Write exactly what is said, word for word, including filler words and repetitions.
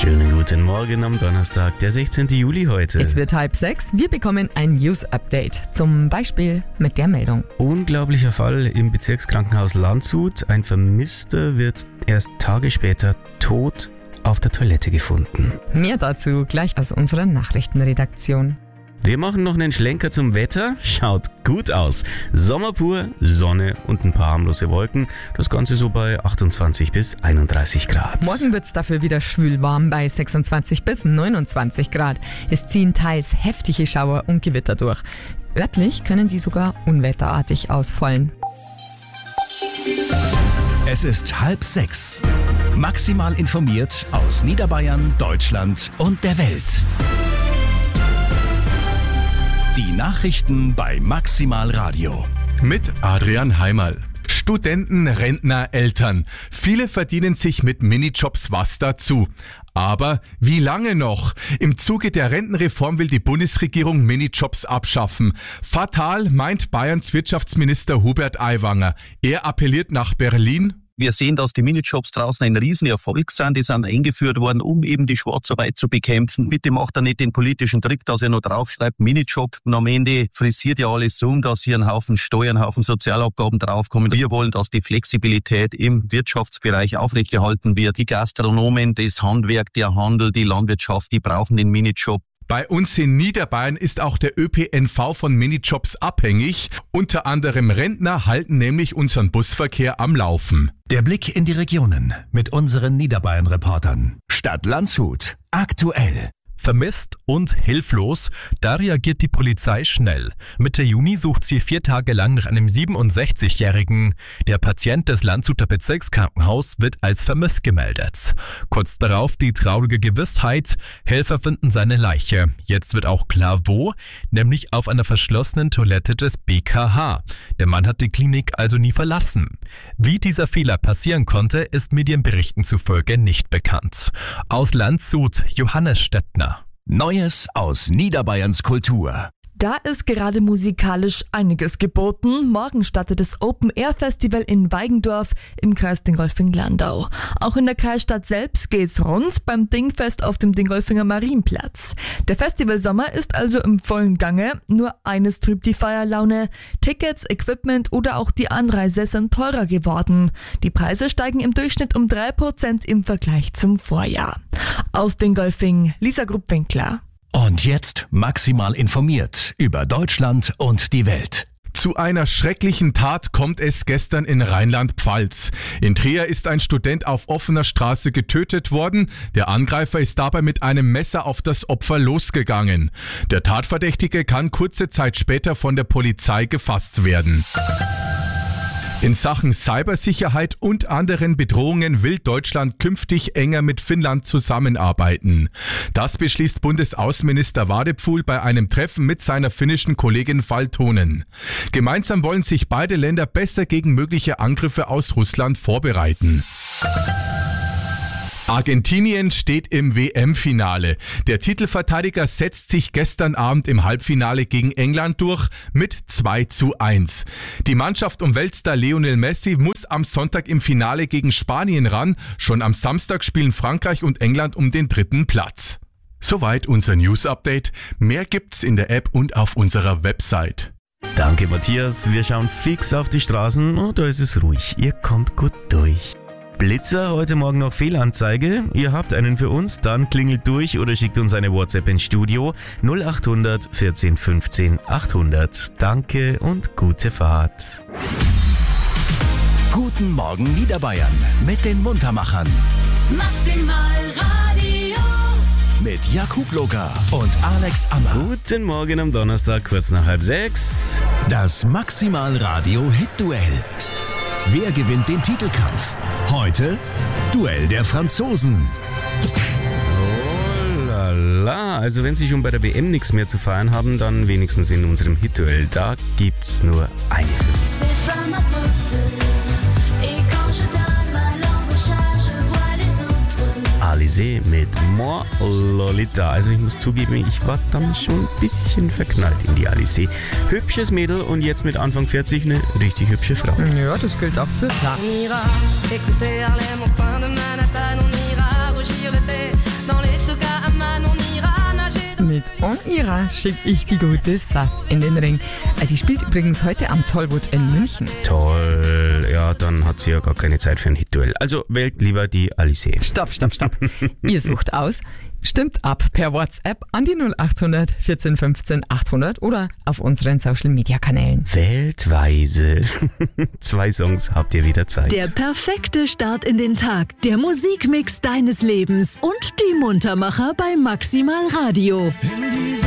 Schönen guten Morgen am Donnerstag, der sechzehnten Juli heute. Es wird halb sechs. Wir bekommen ein News-Update. Zum Beispiel mit der Meldung. Unglaublicher Fall im Bezirkskrankenhaus Landshut. Ein Vermisster wird erst Tage später tot auf der Toilette gefunden. Mehr dazu gleich aus unserer Nachrichtenredaktion. Wir machen noch einen Schlenker zum Wetter. Schaut gut aus. Sommer pur, Sonne und ein paar harmlose Wolken. Das Ganze so bei achtundzwanzig bis einunddreißig Grad. Morgen wird es dafür wieder schwül warm bei sechsundzwanzig bis neunundzwanzig Grad. Es ziehen teils heftige Schauer und Gewitter durch. Örtlich können die sogar unwetterartig ausfallen. Es ist halb sechs. Maximal informiert aus Niederbayern, Deutschland und der Welt. Die Nachrichten bei Maximal Radio. Mit Adrian Heimerl. Studenten, Rentner, Eltern. Viele verdienen sich mit Minijobs was dazu. Aber wie lange noch? Im Zuge der Rentenreform will die Bundesregierung Minijobs abschaffen. Fatal, meint Bayerns Wirtschaftsminister Hubert Aiwanger. Er appelliert nach Berlin. Wir sehen, dass die Minijobs draußen ein Riesenerfolg sind. Die sind eingeführt worden, um eben die Schwarzarbeit zu bekämpfen. Bitte macht da nicht den politischen Trick, dass ihr noch draufschreibt, Minijob. Und am Ende frisiert ja alles um, dass hier ein Haufen Steuern, ein Haufen Sozialabgaben draufkommen. Wir wollen, dass die Flexibilität im Wirtschaftsbereich aufrechterhalten wird. Die Gastronomen, das Handwerk, der Handel, die Landwirtschaft, die brauchen den Minijob. Bei uns in Niederbayern ist auch der Ö P N V von Minijobs abhängig. Unter anderem Rentner halten nämlich unseren Busverkehr am Laufen. Der Blick in die Regionen mit unseren Niederbayern-Reportern. Stadt Landshut. Aktuell. Vermisst und hilflos, da reagiert die Polizei schnell. Mitte Juni sucht sie vier Tage lang nach einem siebenundsechzigjährigen. Der Patient des Landshuter Bezirkskrankenhauses wird als vermisst gemeldet. Kurz darauf die traurige Gewissheit, Helfer finden seine Leiche. Jetzt wird auch klar wo, nämlich auf einer verschlossenen Toilette des B K H. Der Mann hat die Klinik also nie verlassen. Wie dieser Fehler passieren konnte, ist Medienberichten zufolge nicht bekannt. Aus Landshut, Johannes Stettner. Neues aus Niederbayerns Kultur. Da ist gerade musikalisch einiges geboten. Morgen startet das Open-Air-Festival in Weigendorf im Kreis Dingolfing-Landau. Auch in der Kreisstadt selbst geht's rund beim Dingfest auf dem Dingolfinger Marienplatz. Der Festivalsommer ist also im vollen Gange. Nur eines trübt die Feierlaune. Tickets, Equipment oder auch die Anreise sind teurer geworden. Die Preise steigen im Durchschnitt um drei Prozent im Vergleich zum Vorjahr. Aus Dingolfing, Lisa Grupp-Winkler. Und jetzt maximal informiert über Deutschland und die Welt. Zu einer schrecklichen Tat kommt es gestern in Rheinland-Pfalz. In Trier ist ein Student auf offener Straße getötet worden. Der Angreifer ist dabei mit einem Messer auf das Opfer losgegangen. Der Tatverdächtige kann kurze Zeit später von der Polizei gefasst werden. In Sachen Cybersicherheit und anderen Bedrohungen will Deutschland künftig enger mit Finnland zusammenarbeiten. Das beschließt Bundesaußenminister Vadepfuhl bei einem Treffen mit seiner finnischen Kollegin Valtonen. Gemeinsam wollen sich beide Länder besser gegen mögliche Angriffe aus Russland vorbereiten. Argentinien steht im W M-Finale. Der Titelverteidiger setzt sich gestern Abend im Halbfinale gegen England durch mit zwei zu eins. Die Mannschaft um Weltstar Lionel Messi muss am Sonntag im Finale gegen Spanien ran. Schon am Samstag spielen Frankreich und England um den dritten Platz. Soweit unser News-Update. Mehr gibt's in der App und auf unserer Website. Danke Matthias, wir schauen fix auf die Straßen und da ist es ruhig. Ihr kommt gut durch. Blitzer, heute Morgen noch Fehlanzeige. Ihr habt einen für uns, dann klingelt durch oder schickt uns eine WhatsApp ins Studio null acht hundert vierzehn fünfzehn achthundert. Danke und gute Fahrt. Guten Morgen Niederbayern mit den Muntermachern. Maximal Radio. Mit Jakub Loga und Alex Ammer. Guten Morgen am Donnerstag, kurz nach halb sechs. Das Maximal Radio Hit-Duell. Wer gewinnt den Titelkampf? Heute Duell der Franzosen. Oh la la, also wenn Sie schon bei der W M nichts mehr zu feiern haben, dann wenigstens in unserem Hit-Duell. Da gibt's nur einen. Alizé mit Moi Lolita. Also ich muss zugeben, ich war dann schon ein bisschen verknallt in die Alizé. Hübsches Mädel und jetzt mit Anfang vierzig eine richtig hübsche Frau. Ja, das gilt auch für Sarah. Mira schicke ich die gute Sass in den Ring. Die spielt übrigens heute am Tollwood in München. Toll, ja, dann hat sie ja gar keine Zeit für ein Hitduell. Also wählt lieber die Alice. Stopp, stopp, stopp. Ihr sucht aus, stimmt ab per WhatsApp an die null acht hundert vierzehn fünfzehn achthundert oder auf unseren Social Media Kanälen. Weltweise. Zwei Songs habt ihr wieder Zeit. Der perfekte Start in den Tag. Der Musikmix deines Lebens und die Muntermacher bei Maximal Radio. In